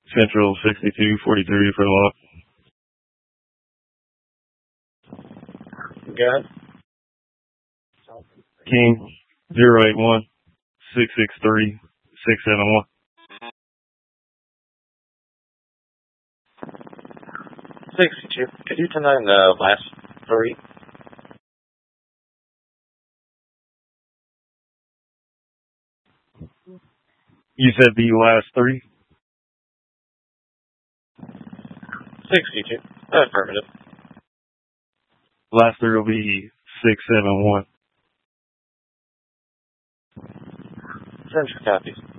Central 6243 for the lot. Go ahead. King 081 663 671. 62. Could you turn on the last three? You said the last three? 62. Affirmative. Last three will be 671. Central copies.